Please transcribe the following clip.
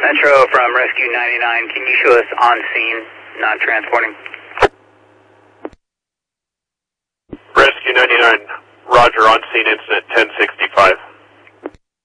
Metro from Rescue 99, can you show us on scene, not transporting? Rescue 99, roger, on scene incident 1065.